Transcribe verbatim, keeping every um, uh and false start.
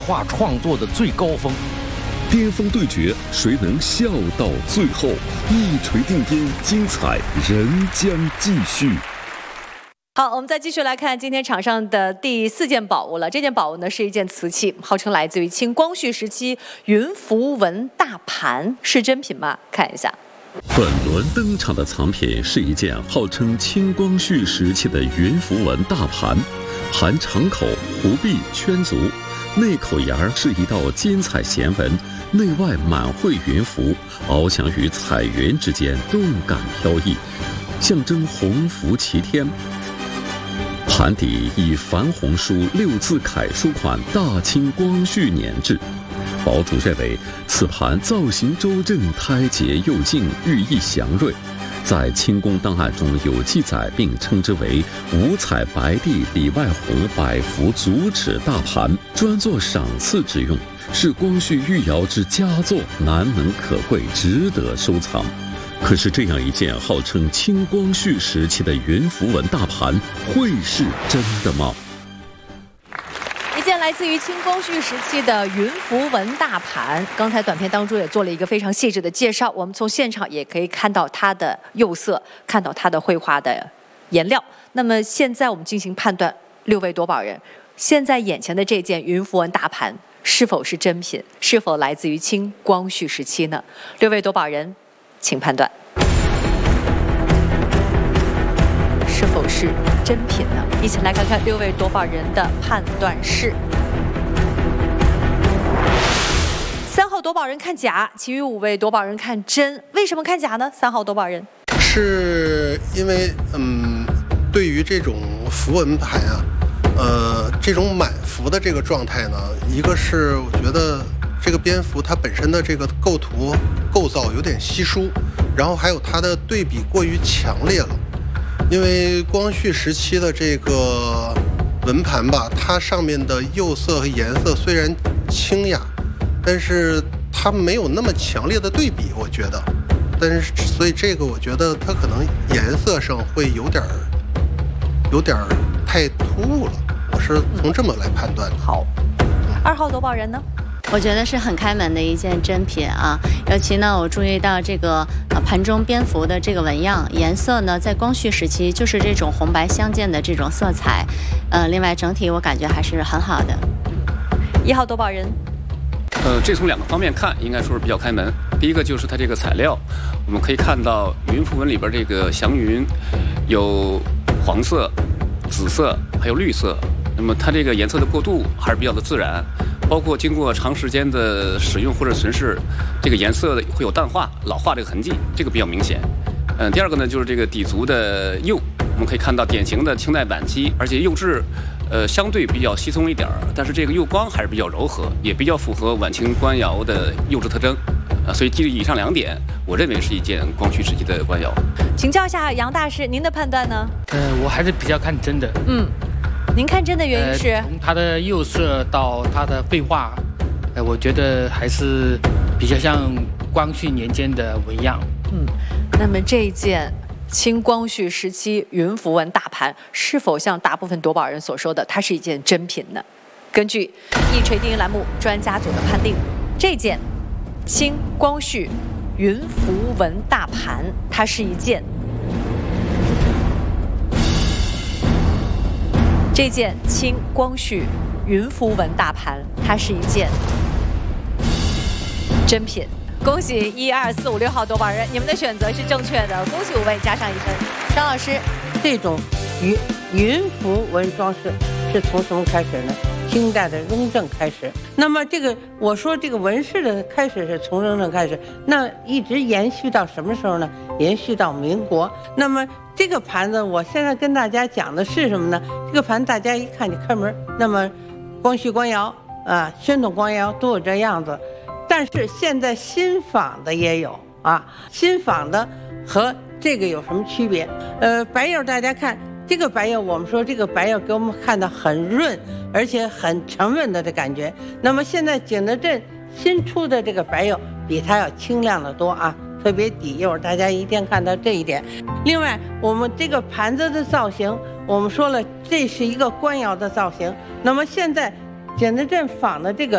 画创作的最高峰。 巅峰对决，谁能笑到最后？一锤定音，精彩仍将继续。 好，我们再继续来看今天场上的第四件宝物了。这件宝物呢是一件瓷器，号称来自于清光绪时期云浮纹大盘，是真品吗？看一下。 本轮登场的藏品是一件号称清光绪时期的云浮纹大盘，盘长口，壶壁圈足，内口沿儿是一道金彩弦纹，内外满绘云浮，翱翔于彩云之间，动感飘逸，象征鸿福齐天。盘底以矾红书六字楷书款“大清光绪年”制。堡主认为此盘造型周正，胎节又净，寓意祥瑞。在清宫档案中有记载，并称之为五彩白地里外红百幅足尺大盘，专做赏赐之用，是光绪御窑之佳作，难能可贵，值得收藏。可是这样一件号称清光绪时期的云浮纹大盘，会是真的吗？ 一件来自于清光绪时期的云浮纹大盘，刚才短片当中也做了一个非常细致的介绍，我们从现场也可以看到它的釉色，看到它的绘画的颜料。那么现在我们进行判断，六位夺宝人，现在眼前的这件云浮纹大盘是否是真品，是否来自于清光绪时期呢？六位夺宝人，请判断是否是真品呢？一起来看看六位夺宝人的判断是：三号夺宝人看假，其余五位夺宝人看真。为什么看假呢？三号夺宝人是因为嗯，对于这种浮纹盘啊，呃，这种满幅的这个状态呢，一个是我觉得这个蝙蝠它本身的这个构图构造有点稀疏，然后还有它的对比过于强烈了。因为光绪时期的这个纹盘吧，它上面的釉色和颜色虽然清雅，但是它没有那么强烈的对比，我觉得。但是所以这个我觉得它可能颜色上会有点有点太突兀了，我是从这么来判断的。 好，二号夺宝人呢？ 我觉得是很开门的一件真品啊，尤其呢，我注意到这个呃盘中蝙蝠的这个纹样，颜色呢，在光绪时期就是这种红白相间的这种色彩，呃，另外整体我感觉还是很好的。 一号夺宝人， 呃，这从两个方面看，应该说是比较开门。第一个就是它这个材料，我们可以看到云浮纹里边这个祥云有黄色、紫色还有绿色，那么它这个颜色的过渡还是比较的自然。包括经过长时间的使用或者存世，这个颜色会有淡化、老化这个痕迹，这个比较明显。嗯，第二个呢，就是这个底足的釉，我们可以看到典型的清代晚期，而且釉质，呃，相对比较稀松一点儿，但是这个釉光还是比较柔和，也比较符合晚清官窑的釉质特征。啊，所以基于以上两点，我认为是一件光绪时期的官窑。 请教一下杨大师，您的判断呢？ 呃，我还是比较看真的。 嗯。您看真的原因是、呃、 从它的釉色到它的绘画，呃，我觉得还是比较像光绪年间的纹样。 嗯，那么这一件清光绪时期云浮纹大盘，是否像大部分夺宝人所说的，它是一件真品呢？根据一锤定音栏目专家组的判定，这件清光绪云浮纹大盘，它是一件。这件清光绪云浮纹大盘，它是一件真品。恭喜一二四五六号夺宝人，你们的选择是正确的，恭喜五位加上一分。张老师， 这种云云浮纹装饰是从什么开始呢？清代的雍正开始。那么这个我说这个纹饰的开始是从雍正开始，那一直延续到什么时候呢？延续到民国。那么这个盘子，我现在跟大家讲的是什么呢？这个盘大家一看就开门。那么光绪官窑啊、宣统官窑都有这样子，但是现在新仿的也有啊。新仿的和这个有什么区别？呃，白釉大家看这个白釉，我们说这个白釉给我们看到很润，而且很沉稳的这感觉。那么现在景德镇新出的这个白釉比它要清亮的多啊。特别底釉，大家一定看到这一点。另外，我们这个盘子的造型，我们说了，这是一个官窑的造型。那么现在景德镇仿的这个